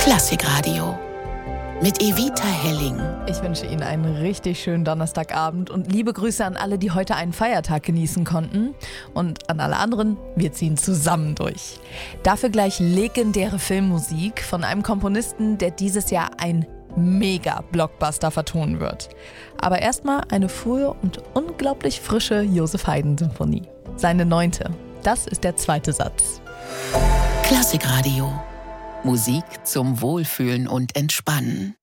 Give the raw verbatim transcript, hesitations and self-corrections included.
Klassikradio mit Evita Helling. Ich wünsche Ihnen einen richtig schönen Donnerstagabend und liebe Grüße an alle, die heute einen Feiertag genießen konnten. Und an alle anderen, wir ziehen zusammen durch. Dafür gleich legendäre Filmmusik von einem Komponisten, der dieses Jahr ein Mega-Blockbuster vertonen wird. Aber erstmal eine frühe und unglaublich frische Joseph Haydn-Symphonie. Seine neunte. Das ist der zweite Satz. Klassikradio. Musik zum Wohlfühlen und Entspannen.